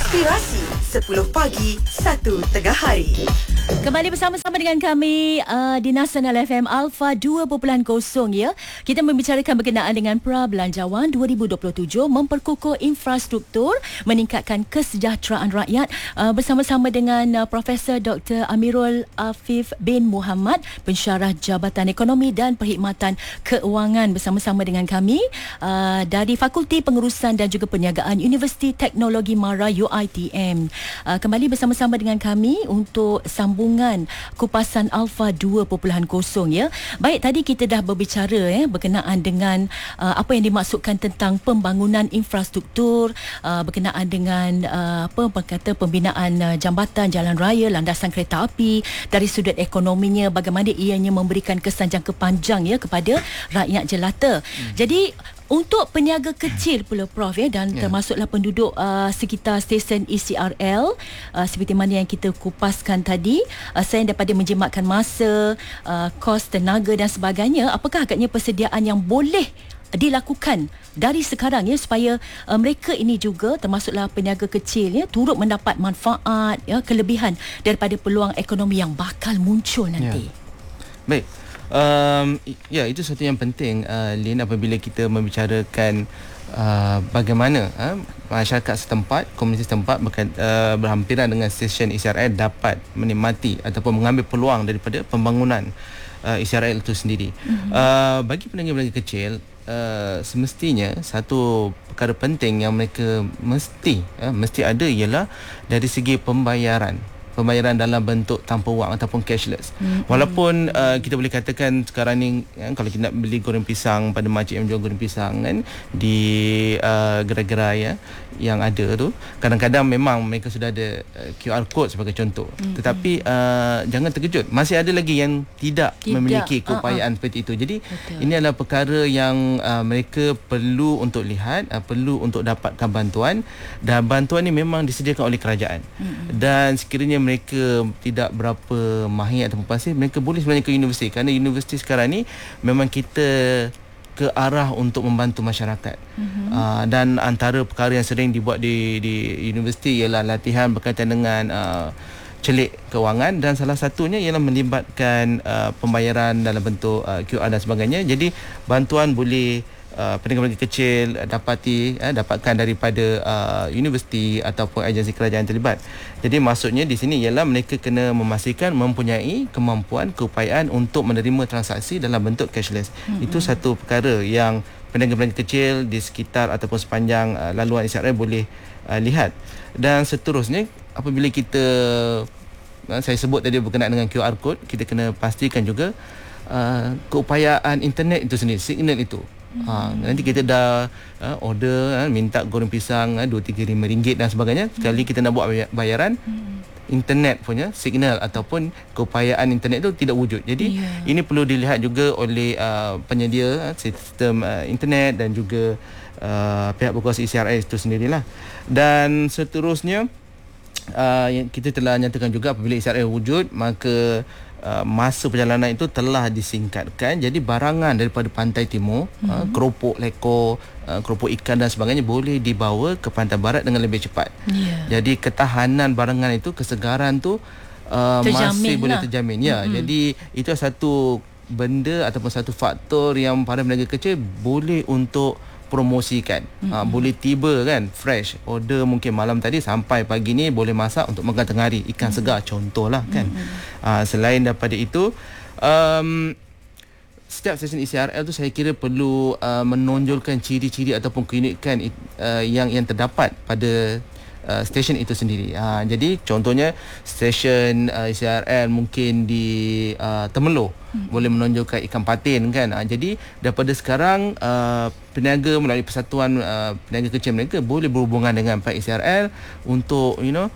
Inspirasi 10 pagi 1 tengah hari. Kembali bersama-sama dengan kami di Nasional FM Alpha 2.0 ya. Kita membicarakan berkenaan dengan Prabelanjawan 2027 memperkukuh infrastruktur, meningkatkan kesejahteraan rakyat bersama-sama dengan Profesor Dr. Amirul Afif bin Muhammad, pensyarah Jabatan Ekonomi dan Perkhidmatan Keuangan bersama-sama dengan kami dari Fakulti Pengurusan dan juga Perniagaan Universiti Teknologi Mara UiTM. Kembali bersama-sama dengan kami untuk sambungan kupasan Alpha 2.0 ya. Baik, tadi kita dah berbicara berkenaan dengan apa yang dimaksudkan tentang pembangunan infrastruktur, berkenaan dengan pembinaan jambatan, jalan raya, landasan kereta api, dari sudut ekonominya bagaimana ianya memberikan kesan jangka panjang ya kepada rakyat jelata. Jadi untuk peniaga kecil pula Prof dan termasuklah penduduk sekitar stesen ECRL seperti mana yang kita kupaskan tadi, selain daripada menjimatkan masa, kos tenaga dan sebagainya, apakah agaknya persediaan yang boleh dilakukan dari sekarang ya supaya mereka ini juga termasuklah peniaga kecil ya turut mendapat manfaat ya, kelebihan daripada peluang ekonomi yang bakal muncul nanti. Baik. Itu satu yang penting, Lin, apabila kita membicarakan bagaimana masyarakat setempat, komuniti setempat berhampiran dengan stesen ECRL dapat menikmati ataupun mengambil peluang daripada pembangunan ECRL itu sendiri. Bagi peniaga-peniaga kecil, semestinya satu perkara penting yang mereka mesti ada ialah dari segi pembayaran dalam bentuk tanpa wang ataupun cashless. Walaupun kita boleh katakan sekarang ni kalau kita nak beli goreng pisang pada makcik yang jual goreng pisang kan di gerai-gerai yang ada tu, kadang-kadang memang mereka sudah ada QR code sebagai contoh. Tetapi jangan terkejut, masih ada lagi yang tidak memiliki keupayaan seperti itu. Jadi ini adalah perkara yang mereka perlu untuk lihat, perlu untuk dapatkan bantuan, dan bantuan ni memang disediakan oleh kerajaan. Dan sekiranya mereka tidak berapa mahir ataupun pasir, mereka boleh sebenarnya ke universiti, kerana universiti sekarang ni memang kita ke arah untuk membantu masyarakat. Dan antara perkara yang sering dibuat di universiti ialah latihan berkaitan dengan celik kewangan, dan salah satunya ialah melibatkan pembayaran dalam bentuk QR dan sebagainya. Jadi bantuan boleh peniaga-peniaga kecil dapatkan daripada universiti ataupun agensi kerajaan yang terlibat. Jadi maksudnya di sini ialah mereka kena memastikan mempunyai kemampuan, keupayaan untuk menerima transaksi dalam bentuk cashless. Itu satu perkara yang peniaga-peniaga kecil di sekitar ataupun sepanjang laluan ECRL boleh lihat. Dan seterusnya, apabila kita saya sebut tadi berkenaan dengan QR code, kita kena pastikan juga keupayaan internet itu sendiri, signal itu. Nanti kita dah order, minta goreng pisang RM2, RM3, 5 dan sebagainya. Sekali kita nak buat bayaran, internet punya signal ataupun keupayaan internet itu tidak wujud. Jadi ini perlu dilihat juga oleh penyedia sistem internet dan juga pihak berkuasa ECRL itu sendirilah. Dan seterusnya, kita telah nyatakan juga apabila ECRL wujud, maka masa perjalanan itu telah disingkatkan. Jadi barangan daripada pantai timur, keropok lekor, keropok ikan dan sebagainya boleh dibawa ke pantai barat dengan lebih cepat. Jadi ketahanan barangan itu, kesegaran tu masih boleh terjamin. Jadi itu satu benda ataupun satu faktor yang para peniaga kecil boleh untuk promosikan. Boleh tiba kan fresh, order mungkin malam tadi sampai pagi ni boleh masak untuk makan tengah hari, ikan segar contohlah kan. Selain daripada itu, setiap stesen ECRL tu saya kira perlu menonjolkan ciri-ciri ataupun keunikan yang terdapat pada stesen itu sendiri. Jadi contohnya stesen ECRL mungkin di Temerloh boleh menonjolkan ikan patin kan. Jadi daripada sekarang peniaga melalui persatuan peniaga kecil mereka boleh berhubungan dengan pihak ECRL untuk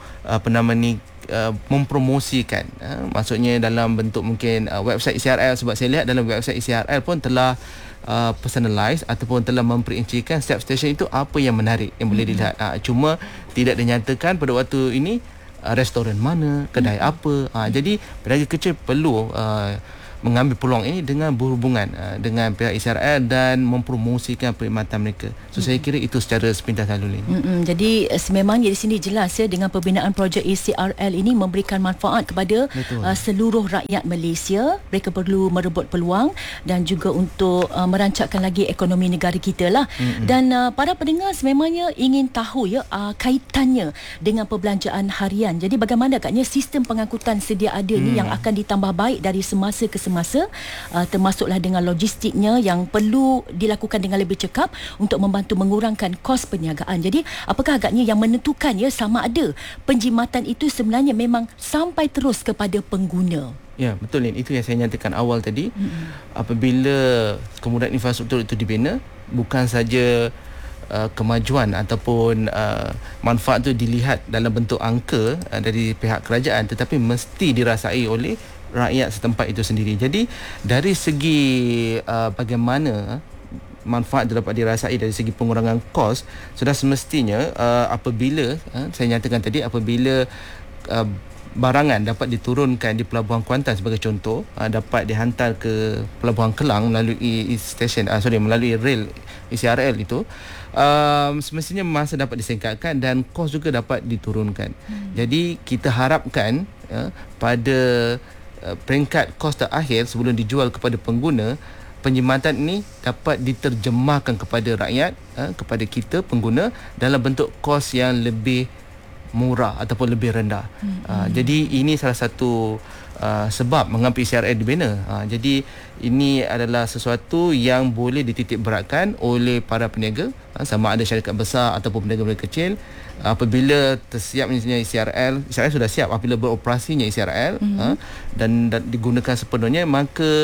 mempromosikan, maksudnya dalam bentuk mungkin website ECRL, sebab saya lihat dalam website ECRL pun telah personalize ataupun telah memperincikan setiap stesen itu apa yang menarik yang boleh dilihat. Cuma tidak dinyatakan pada waktu ini restoran mana, kedai apa. Jadi peniaga kecil perlu mengambil peluang ini dengan berhubungan dengan pihak ICRL dan mempromosikan perkhidmatan mereka. So saya kira itu secara sepintas lalu ini. Jadi sememangnya di sini jelas ya, dengan pembinaan projek ICRL ini memberikan manfaat kepada seluruh rakyat Malaysia. Mereka perlu merebut peluang dan juga untuk merancangkan lagi ekonomi negara kita lah. Dan para pendengar sememangnya ingin tahu ya kaitannya dengan perbelanjaan harian. Jadi bagaimana agaknya sistem pengangkutan sedia ada ni yang akan ditambah baik dari semasa ke semasa, termasuklah dengan logistiknya yang perlu dilakukan dengan lebih cekap untuk membantu mengurangkan kos perniagaan. Jadi apakah agaknya yang menentukan ya sama ada penjimatan itu sebenarnya memang sampai terus kepada pengguna? Ya, betul Lin. Itu yang saya nyatakan awal tadi. Apabila kemudahan infrastruktur itu dibina, bukan saja kemajuan ataupun manfaat itu dilihat dalam bentuk angka dari pihak kerajaan, tetapi mesti dirasai oleh rakyat setempat itu sendiri. Jadi dari segi bagaimana manfaat itu dapat dirasai dari segi pengurangan kos, sudah semestinya apabila saya nyatakan tadi, apabila barangan dapat diturunkan di Pelabuhan Kuantan sebagai contoh, dapat dihantar ke Pelabuhan Kelang melalui melalui rel ICRL itu, semestinya masa dapat disingkatkan dan kos juga dapat diturunkan. Jadi kita harapkan pada peringkat kos terakhir sebelum dijual kepada pengguna, penjimatan ini dapat diterjemahkan kepada rakyat, kepada kita pengguna dalam bentuk kos yang lebih murah ataupun lebih rendah. Jadi ini salah satu sebab mengapa ICRL dibina. Jadi ini adalah sesuatu yang boleh dititik beratkan oleh para peniaga, sama ada syarikat besar ataupun peniaga kecil. Apabila tersiapnya ICRL sudah siap apabila beroperasinya ICRL dan digunakan sepenuhnya, maka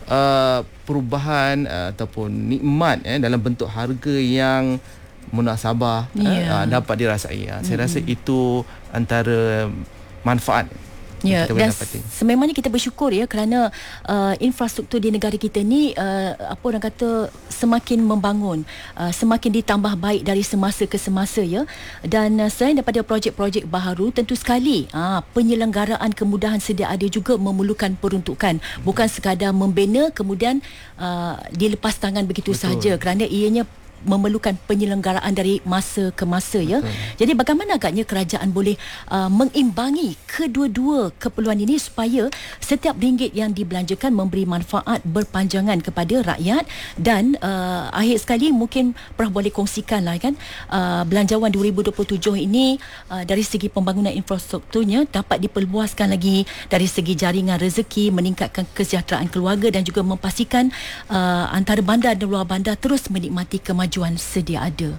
perubahan ataupun nikmat dalam bentuk harga yang munasabah dapat dirasai. Saya rasa itu antara manfaat. Ya, dan sememangnya kita bersyukur ya kerana infrastruktur di negara kita ni apa orang kata semakin membangun, semakin ditambah baik dari semasa ke semasa ya. Dan selain daripada projek-projek baharu, tentu sekali penyelenggaraan kemudahan sedia ada juga memerlukan peruntukan, bukan sekadar membina kemudian dilepas tangan begitu sahaja, kerana ianya memerlukan penyelenggaraan dari masa ke masa ya. Jadi bagaimana agaknya kerajaan boleh mengimbangi kedua-dua keperluan ini supaya setiap ringgit yang dibelanjakan memberi manfaat berpanjangan kepada rakyat. Dan akhir sekali mungkin Prof boleh kongsikan lah kan, belanjawan 2027 ini dari segi pembangunan infrastrukturnya dapat diperluaskan lagi dari segi jaringan rezeki, meningkatkan kesejahteraan keluarga dan juga memastikan antara bandar dan luar bandar terus menikmati kemajuan sedia ada.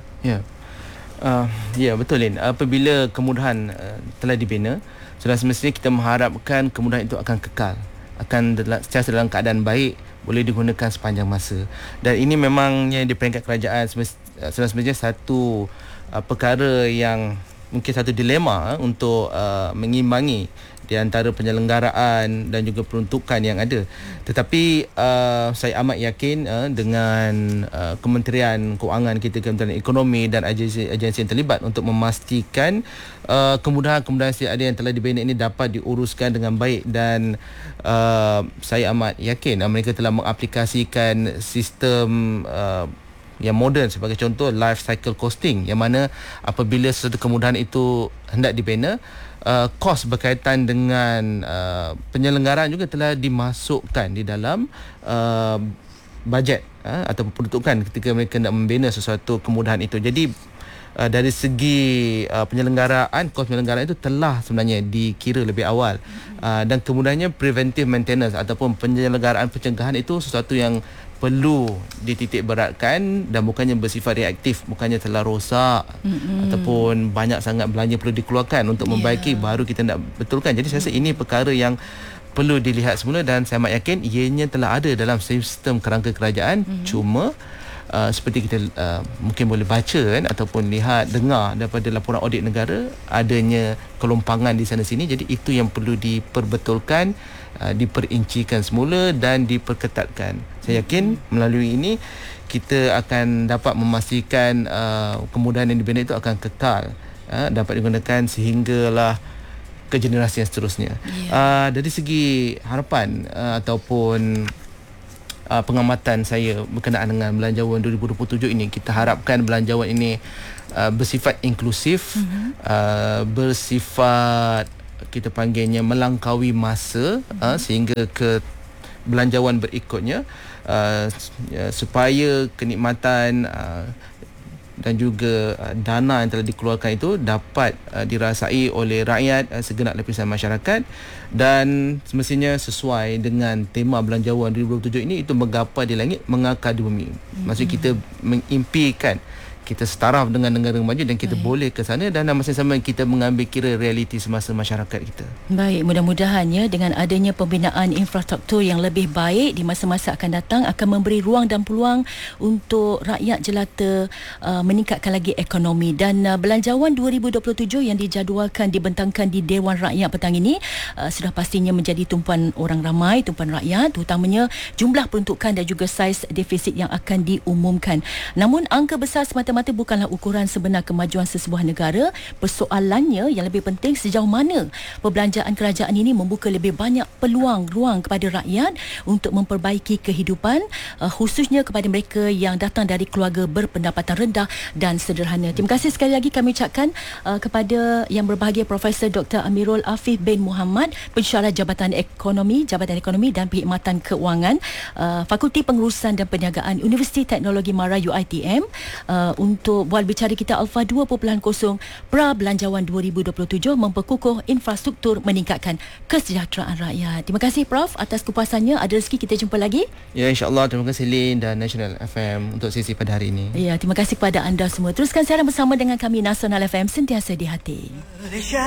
Ya, betul Lin. Apabila kemudahan telah dibina, sudah semestinya kita mengharapkan kemudahan itu akan kekal, akan sentiasa dalam keadaan baik, boleh digunakan sepanjang masa. Dan ini memangnya di peringkat kerajaan sudah semestinya satu perkara yang mungkin satu dilema untuk mengimbangi di antara penyelenggaraan dan juga peruntukan yang ada. Tetapi saya amat yakin dengan Kementerian Kewangan kita, Kementerian Ekonomi dan agensi yang terlibat untuk memastikan kemudahan-kemudahan sedia ada yang telah dibina ini dapat diuruskan dengan baik. Dan saya amat yakin mereka telah mengaplikasikan sistem yang moden, sebagai contoh life cycle costing, yang mana apabila sesuatu kemudahan itu hendak dibina, kos berkaitan dengan penyelenggaraan juga telah dimasukkan di dalam bajet atau peruntukan ketika mereka nak membina sesuatu kemudahan itu. Jadi dari segi penyelenggaraan, kos penyelenggaraan itu telah sebenarnya dikira lebih awal. Dan kemudiannya preventive maintenance ataupun penyelenggaraan pencegahan itu sesuatu yang perlu dititik beratkan dan bukannya bersifat reaktif, bukannya telah rosak ataupun banyak sangat belanja perlu dikeluarkan untuk membaiki baru kita nak betulkan. Jadi saya rasa ini perkara yang perlu dilihat semula dan saya amat yakin ianya telah ada dalam sistem kerangka kerajaan. Cuma seperti kita mungkin boleh baca kan, ataupun lihat, dengar daripada laporan audit negara, adanya kelompangan di sana sini. Jadi itu yang perlu diperbetulkan, diperincikan semula dan diperketatkan. Saya yakin melalui ini kita akan dapat memastikan kemudahan yang dibina itu akan kekal, dapat digunakan sehinggalah ke generasi yang seterusnya. Dari segi harapan ataupun pengamatan saya berkenaan dengan Belanjawan 2027 ini, kita harapkan belanjawan ini bersifat inklusif, bersifat kita panggilnya melangkaui masa, sehingga ke belanjawan berikutnya, supaya kenikmatan dan juga dana yang telah dikeluarkan itu dapat dirasai oleh rakyat, segenap lapisan masyarakat, dan semestinya sesuai dengan tema Belanjawan 2027 ini, itu menggapai di langit, mengakar di bumi. Maksud kita mengimpikan kita setaraf dengan negara maju dan kita boleh ke sana, dan dalam masa yang sama kita mengambil kira realiti semasa masyarakat kita. Baik, mudah-mudahan dengan adanya pembinaan infrastruktur yang lebih baik di masa-masa akan datang akan memberi ruang dan peluang untuk rakyat jelata meningkatkan lagi ekonomi. Dan Belanjawan 2027 yang dijadualkan dibentangkan di Dewan Rakyat petang ini sudah pastinya menjadi tumpuan orang ramai, tumpuan rakyat, terutamanya jumlah peruntukan dan juga saiz defisit yang akan diumumkan. Namun angka besar semata-mata bukanlah ukuran sebenar kemajuan sesebuah negara. Persoalannya yang lebih penting, sejauh mana perbelanjaan kerajaan ini membuka lebih banyak peluang ruang kepada rakyat untuk memperbaiki kehidupan, khususnya kepada mereka yang datang dari keluarga berpendapatan rendah dan sederhana. Terima kasih sekali lagi kami ucapkan kepada yang berbahagia Profesor Dr. Amirul Afif bin Muhammad, pensyarah Jabatan Ekonomi dan Perkhidmatan Keuangan, Fakulti Pengurusan dan Perniagaan Universiti Teknologi Mara UiTM, untuk bual bicara kita Alpha 2.0 pra Belanjawan 2027 memperkukuh infrastruktur meningkatkan kesejahteraan rakyat. Terima kasih Prof atas kupasannya. Ada rezeki kita jumpa lagi. Ya, insya-Allah. Terima kasih Lin dan National FM untuk sesi pada hari ini. Ya, terima kasih kepada anda semua. Teruskan siaran bersama dengan kami Nasional FM, sentiasa di hati.